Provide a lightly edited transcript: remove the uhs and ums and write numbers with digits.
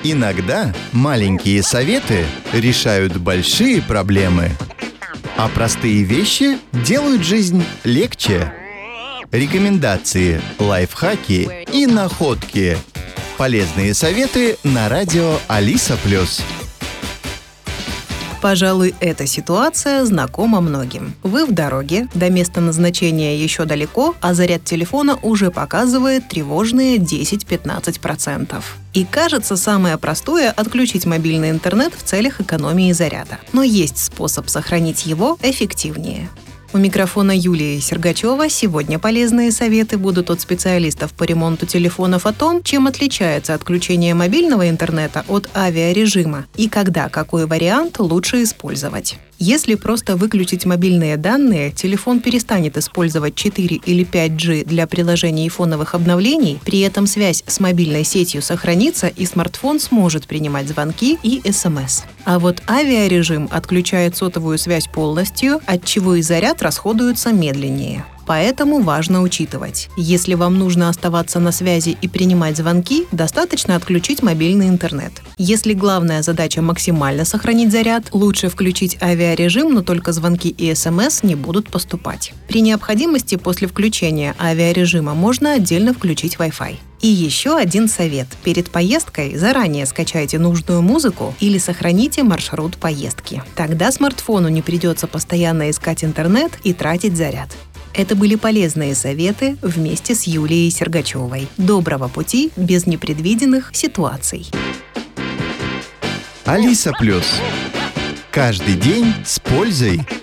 Иногда маленькие советы решают большие проблемы, а простые вещи делают жизнь легче. Рекомендации, лайфхаки и находки. Полезные советы на радио Алиса+. Пожалуй, эта ситуация знакома многим. Вы в дороге, до места назначения еще далеко, а заряд телефона уже показывает тревожные 10-15%. И кажется, самое простое – отключить мобильный интернет в целях экономии заряда. Но есть способ сохранить его эффективнее. У микрофона Юлия Сергачева. Сегодня полезные советы будут от специалистов по ремонту телефонов о том, чем отличается отключение мобильного интернета от авиарежима и когда какой вариант лучше использовать. Если просто выключить мобильные данные, телефон перестанет использовать 4 или 5G для приложений и фоновых обновлений, при этом связь с мобильной сетью сохранится и смартфон сможет принимать звонки и СМС. А вот авиарежим отключает сотовую связь полностью, отчего и заряд расходуется медленнее. Поэтому важно учитывать. Если вам нужно оставаться на связи и принимать звонки, достаточно отключить мобильный интернет. Если главная задача максимально сохранить заряд, лучше включить авиарежим, но только звонки и СМС не будут поступать. При необходимости после включения авиарежима можно отдельно включить Wi-Fi. И еще один совет. Перед поездкой заранее скачайте нужную музыку или сохраните маршрут поездки. Тогда смартфону не придется постоянно искать интернет и тратить заряд. Это были полезные советы вместе с Юлией Сергачевой. Доброго пути без непредвиденных ситуаций. Алиса+. Каждый день с пользой.